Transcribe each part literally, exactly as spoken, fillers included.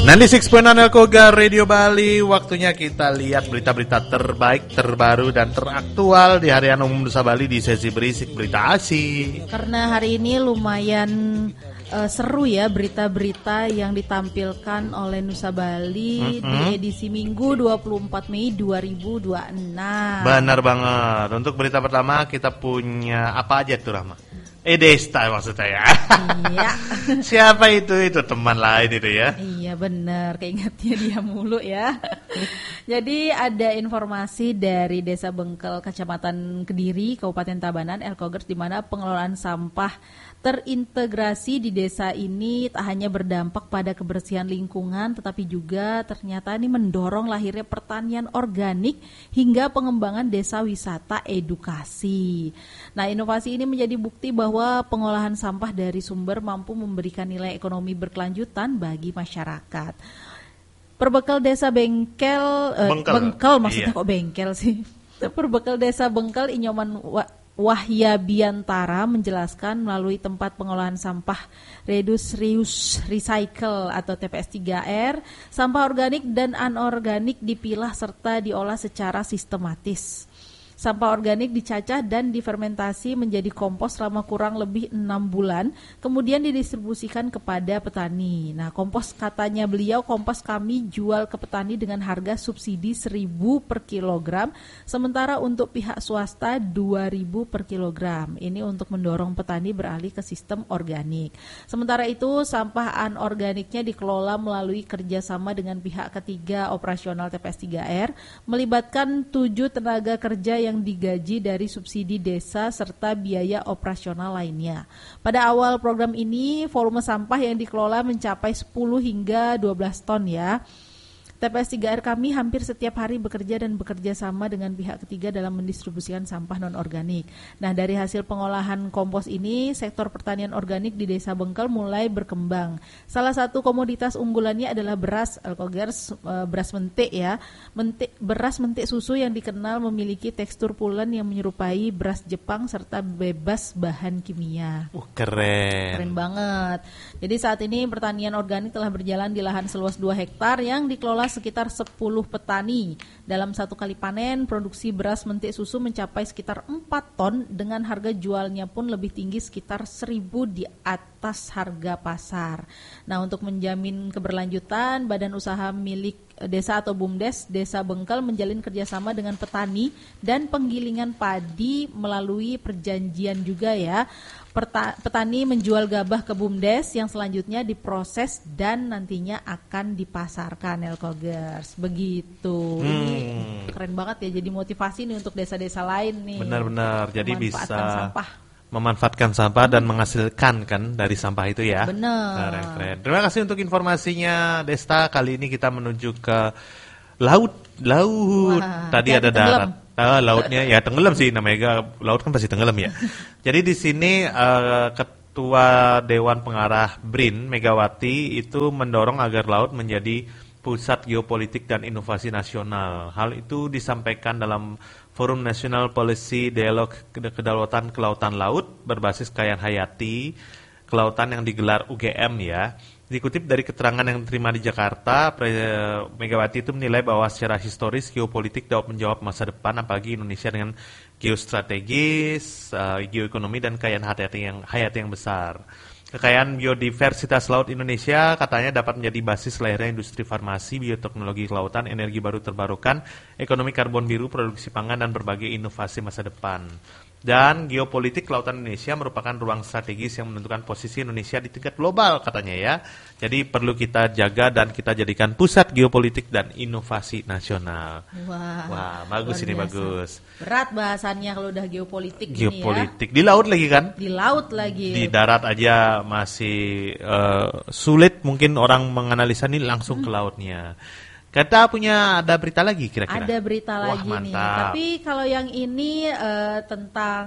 sembilan puluh enam titik enam Elkoga Radio Bali. Waktunya kita lihat berita-berita terbaik, terbaru, dan teraktual di Harian Umum Nusa Bali di sesi berisik berita asik. Karena hari ini lumayan uh, seru ya berita-berita yang ditampilkan oleh Nusa Bali mm-hmm. di edisi Minggu dua puluh empat Mei dua ribu dua puluh enam. Benar banget. Untuk berita pertama kita punya apa aja tuh, Rahma? Eh Desta maksudnya ya. Iya. Siapa itu? Itu teman lain itu ya. Iya benar, keingetnya dia mulu ya. Jadi ada informasi dari Desa Bengkel, Kecamatan Kediri, Kabupaten Tabanan, Elkogers, di mana pengelolaan sampah terintegrasi di desa ini tak hanya berdampak pada kebersihan lingkungan, tetapi juga ternyata ini mendorong lahirnya pertanian organik hingga pengembangan desa wisata edukasi. Nah, inovasi ini menjadi bukti bahwa pengolahan sampah dari sumber mampu memberikan nilai ekonomi berkelanjutan bagi masyarakat. Perbekal Desa Bengkel, eh, Bengkel, Bengkel maksudnya iya. Kok Bengkel sih? Perbekal Desa Bengkel Inyoman Wa- Wahyabiantara menjelaskan melalui tempat pengolahan sampah Reduce Reuse Recycle atau T P S tiga R, sampah organik dan anorganik dipilah serta diolah secara sistematis. Sampah organik dicacah dan difermentasi menjadi kompos selama kurang lebih enam bulan, kemudian didistribusikan kepada petani. Nah, kompos katanya beliau, kompos kami jual ke petani dengan harga subsidi seribu per kilogram, sementara untuk pihak swasta dua ribu per kilogram. Ini untuk mendorong petani beralih ke sistem organik. Sementara itu, sampah anorganiknya dikelola melalui kerjasama dengan pihak ketiga operasional T P S tiga R, melibatkan tujuh tenaga kerja yang yang digaji dari subsidi desa serta biaya operasional lainnya. Pada awal program ini, volume sampah yang dikelola mencapai sepuluh hingga dua belas ton ya. T P S tiga R kami hampir setiap hari bekerja dan bekerja sama dengan pihak ketiga dalam mendistribusikan sampah non-organik. Nah, dari hasil pengolahan kompos ini, sektor pertanian organik di Desa Bengkel mulai berkembang. Salah satu komoditas unggulannya adalah beras, Elkogers, e, beras mentik ya. Mentik, beras mentik susu yang dikenal memiliki tekstur pulen yang menyerupai beras Jepang serta bebas bahan kimia. Uh, keren. Keren banget. Jadi saat ini pertanian organik telah berjalan di lahan seluas dua hektar yang dikelola sekitar sepuluh petani. Dalam satu kali panen, produksi beras mentik susu mencapai sekitar empat ton dengan harga jualnya pun lebih tinggi sekitar seribu di atas harga pasar. Nah, untuk menjamin keberlanjutan, badan usaha milik desa atau BUMDes Desa Bengkel menjalin kerjasama dengan petani dan penggilingan padi melalui perjanjian juga ya. Perta- petani menjual gabah ke BUMDes yang selanjutnya diproses dan nantinya akan dipasarkan, Elkogers. Begitu. Hmm. Ini keren banget ya, jadi motivasi nih untuk desa-desa lain nih. Benar-benar. Jadi bisa sampah. memanfaatkan sampah dan menghasilkan kan dari sampah itu ya. Benar. Keren-keren. Terima kasih untuk informasinya, Desta. Kali ini kita menuju ke laut. Laut. Wah, tadi ada darat. Uh, lautnya ya tenggelam sih, namanya laut kan pasti tenggelam ya. Jadi di sini uh, Ketua Dewan Pengarah B R I N Megawati itu mendorong agar laut menjadi pusat geopolitik dan inovasi nasional. Hal itu disampaikan dalam Forum National Policy Dialogue Kedaulatan Kelautan Laut berbasis kekayaan hayati kelautan yang digelar U G M ya. Dikutip dari keterangan yang diterima di Jakarta, Megawati itu menilai bahwa secara historis geopolitik dapat menjawab masa depan apalagi Indonesia dengan geostrategis, uh, geoekonomi dan kekayaan hayati yang hayati yang besar. Kekayaan biodiversitas laut Indonesia katanya dapat menjadi basis lahirnya industri farmasi, bioteknologi kelautan, energi baru terbarukan, ekonomi karbon biru, produksi pangan dan berbagai inovasi masa depan. Dan geopolitik kelautan Indonesia merupakan ruang strategis yang menentukan posisi Indonesia di tingkat global katanya ya. Jadi perlu kita jaga dan kita jadikan pusat geopolitik dan inovasi nasional. Wah, Wah bagus ini biasa. Bagus. Berat bahasannya kalau udah geopolitik, geopolitik. Gini ya. Di laut lagi kan? Di laut lagi. Di darat aja masih uh, sulit mungkin orang menganalisa ini langsung hmm. ke lautnya. Kita punya ada berita lagi kira-kira. Ada berita Wah, lagi mantap. nih. Tapi kalau yang ini uh, tentang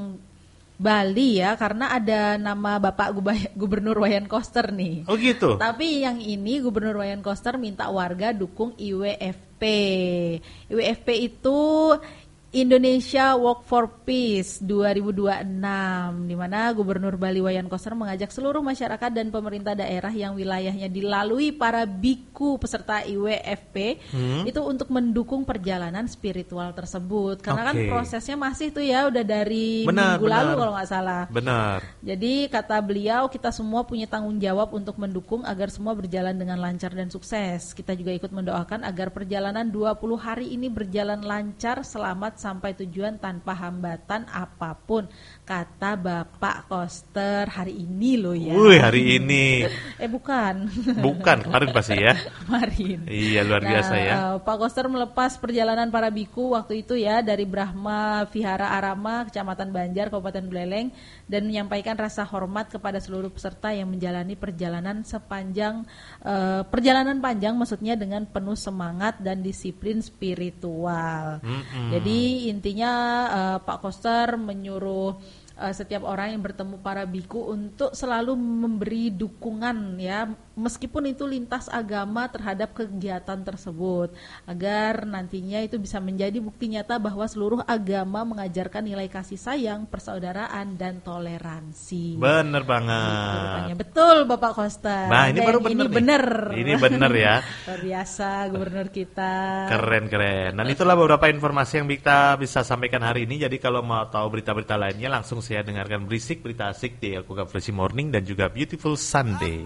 Bali ya, karena ada nama Bapak Gubernur Wayan Koster nih. Oh gitu. Tapi yang ini Gubernur Wayan Koster minta warga dukung I W F P. I W F P itu Indonesia Walk for Peace dua ribu dua puluh enam, di mana Gubernur Bali Wayan Koster mengajak seluruh masyarakat dan pemerintah daerah yang wilayahnya dilalui para biku peserta I W F P hmm. itu untuk mendukung perjalanan spiritual tersebut. Karena okay. kan prosesnya masih tuh ya, udah dari benar, minggu benar. lalu kalau nggak salah. Benar. Jadi kata beliau, kita semua punya tanggung jawab untuk mendukung agar semua berjalan dengan lancar dan sukses. Kita juga ikut mendoakan agar perjalanan dua puluh hari ini berjalan lancar, selamat sampai tujuan tanpa hambatan apapun, kata Bapak Koster hari ini loh ya. Wih, hari ini. eh bukan. Bukan, kemarin pasti ya. Kemarin. Iya, luar nah, biasa ya. Uh, Pak Koster melepas perjalanan para biku waktu itu ya dari Brahma Vihara Arama, Kecamatan Banjar, Kabupaten Buleleng, dan menyampaikan rasa hormat kepada seluruh peserta yang menjalani perjalanan sepanjang uh, perjalanan panjang, maksudnya dengan penuh semangat dan disiplin spiritual. Mm-hmm. Jadi intinya uh, Pak Koster menyuruh uh, setiap orang yang bertemu para biku untuk selalu memberi dukungan ya, meskipun itu lintas agama terhadap kegiatan tersebut, agar nantinya itu bisa menjadi bukti nyata bahwa seluruh agama mengajarkan nilai kasih sayang, persaudaraan, dan toleransi. Bener banget. Gitu, betul Bapak Koster. Nah ini dan baru bener ini nih. bener. Ini bener ya. Luar biasa Gubernur kita. Keren keren. Dan itulah beberapa informasi yang kita bisa sampaikan hari ini. Jadi kalau mau tahu berita-berita lainnya, langsung saya dengarkan Berisik Berita Asik di Elko Gafresi Morning dan juga Beautiful Sunday.